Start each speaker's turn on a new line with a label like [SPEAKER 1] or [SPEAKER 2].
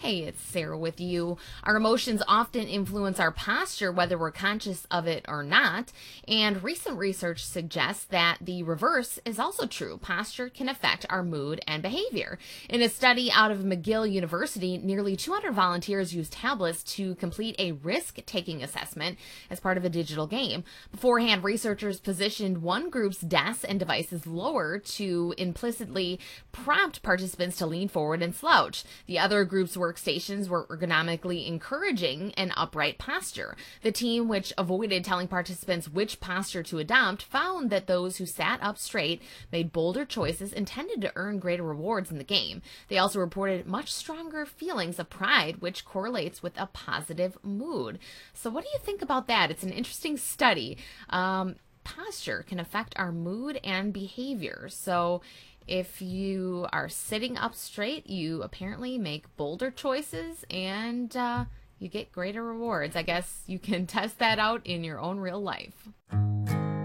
[SPEAKER 1] Hey, it's Sarah with you. Our emotions often influence our posture, whether we're conscious of it or not. And recent research suggests that the reverse is also true. Posture can affect our mood and behavior. In a study out of McGill University, nearly 200 volunteers used tablets to complete a risk-taking assessment as part of a digital game. Beforehand, researchers positioned one group's desks and devices lower to implicitly prompt participants to lean forward and slouch. The other group's workstations were ergonomically encouraging an upright posture. The team, which avoided telling participants which posture to adopt, found that those who sat up straight made bolder choices and tended to earn greater rewards in the game. They also reported much stronger feelings of pride, which correlates with a positive mood. So what do you think about that? It's an interesting study. Posture can affect our mood and behavior. So if you are sitting up straight, you apparently make bolder choices and you get greater rewards. I guess you can test that out in your own real life.